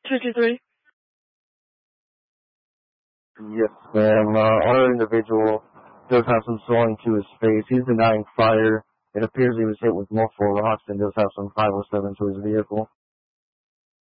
223. Yes, ma'am. Our individual does have some swelling to his face. He's denying fire. It appears he was hit with multiple rocks and does have some 507 to his vehicle.